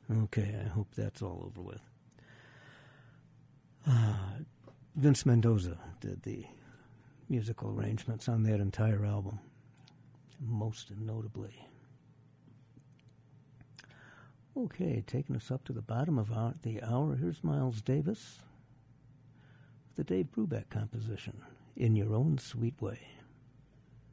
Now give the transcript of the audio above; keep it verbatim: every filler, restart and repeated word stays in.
Okay, I hope that's all over with. Uh, Vince Mendoza did the musical arrangements on that entire album, most notably. Okay, taking us up to the bottom of our, the hour, here's Miles Davis, the Dave Brubeck composition, In Your Own Sweet Way.